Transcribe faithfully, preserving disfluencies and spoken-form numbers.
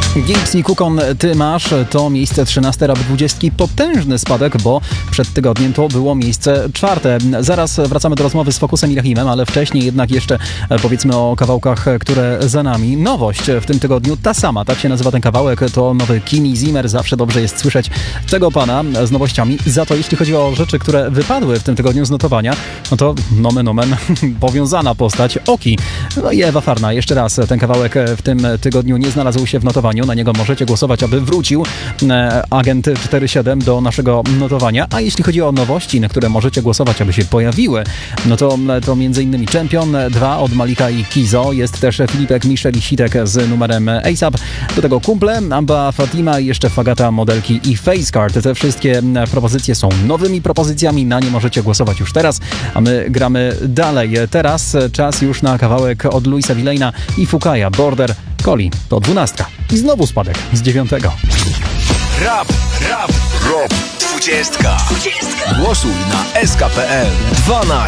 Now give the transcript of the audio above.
Gibbs i Kukon, Ty masz, to miejsce trzynaste rap dwudziestki. Potężny spadek, bo przed tygodniem to było miejsce czwarte. Zaraz wracamy do rozmowy z Focusem i Rahimem, ale wcześniej jednak jeszcze powiedzmy o kawałkach, które za nami. Nowość w tym tygodniu, ta sama, tak się nazywa ten kawałek, to nowy Kimi Zimmer. Zawsze dobrze jest słyszeć tego pana z nowościami. Za to jeśli chodzi o rzeczy, które wypadły w tym tygodniu z notowania, no to nomen omen powiązana postać Oki. No i Ewa Farna. Jeszcze raz, ten kawałek w tym tygodniu nie znalazł się w notowaniu. Na niego możecie głosować, aby wrócił e, Agent cztery siedem do naszego notowania. A jeśli chodzi o nowości, na które możecie głosować, aby się pojawiły, no to, to między innymi Champion dwa od Malika i Kizo. Jest też Filipek, Michel i Sitek z numerem A$ap. Do tego Kumple, Amba, Fatima i jeszcze Fagata, Modelki i Facecard. Te wszystkie propozycje są nowymi propozycjami. Na nie możecie głosować już teraz, a my gramy dalej. Teraz czas już na kawałek od Luisa Villaina i Fukaja, Border Collie. To dwunastka. I znowu spadek z dziewiątego. Rap, rap, rap. Dwudziestka. Dwudziestka. Głosuj na S K P L. dwanaście.